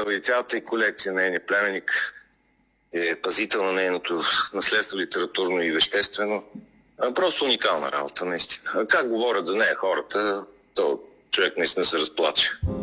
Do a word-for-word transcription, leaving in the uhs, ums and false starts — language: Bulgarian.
и цялата и колекция, нейният племенник е пазител на нейното наследство, литературно и веществено. Просто уникална работа, наистина. Как говорят за нея хората, то човек наистина се разплаче.